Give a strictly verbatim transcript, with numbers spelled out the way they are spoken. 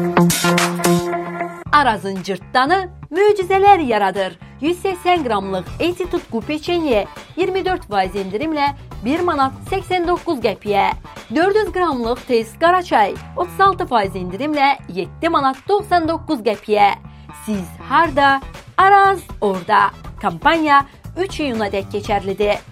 Arazın cırtdanı möcüzələr yaradır. yüz səksən qramlıq Etude Q peçenye iyirmi dörd faiz endirimlə bir manat səksən doqquz qəpiyə. dörd yüz qramlıq tez qara çay otuz altı faiz endirimlə yeddi manat doxsan doqquz qəpiyə. Siz harda? Araz orada. Kampanya üç iyuna dək keçərlidir.